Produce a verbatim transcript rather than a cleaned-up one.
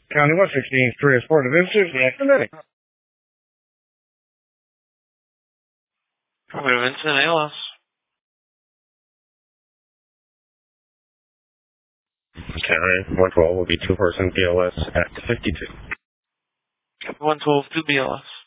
County one sixteen, three Sport of Visitors, Academic. Affirmative, Vincent, A L S. County one twelve will be two person B L S at fifty-two. one twelve, two B L S.